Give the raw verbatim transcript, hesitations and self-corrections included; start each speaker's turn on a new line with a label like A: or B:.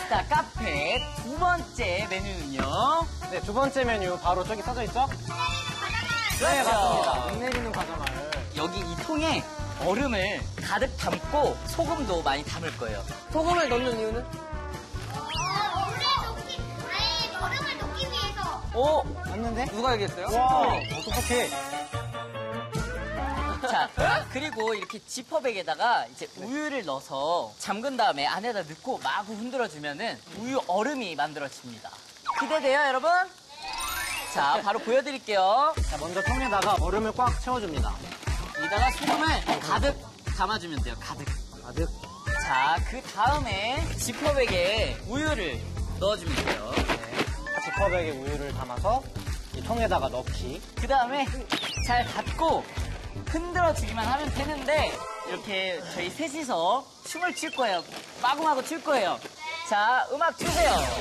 A: 자, 카페 두 번째 메뉴는요.
B: 네, 두 번째 메뉴 바로 저기 써져 있죠? 네,
A: 그렇죠.
B: 맞습니다. 물 내리는 과자마을.
A: 여기 이 통에 얼음을 가득 담고 소금도 많이 담을 거예요.
B: 소금을 넣는 이유는?
C: 얼음을 녹기, 아니, 얼음을 녹기 위해서.
A: 오!
B: 맞는데?
D: 누가 얘기했어요?
B: 와, 어떡해.
A: 자, 그리고 이렇게 지퍼백에다가 이제 우유를 넣어서 잠근 다음에 안에다 넣고 마구 흔들어주면은 우유 얼음이 만들어집니다. 기대돼요, 여러분? 자, 바로 보여드릴게요.
B: 자, 먼저 통에다가 얼음을 꽉 채워줍니다.
A: 여기다가 소금을 가득 담아주면 돼요, 가득.
B: 가득.
A: 자, 그 다음에 지퍼백에 우유를 넣어주면 돼요.
B: 네. 지퍼백에 우유를 담아서 이 통에다가 넣기.
A: 그 다음에 잘 닫고 흔들어주기만 하면 되는데 이렇게 저희 셋이서 춤을 출 거예요. 마구마구 출 거예요. 자, 음악 주세요.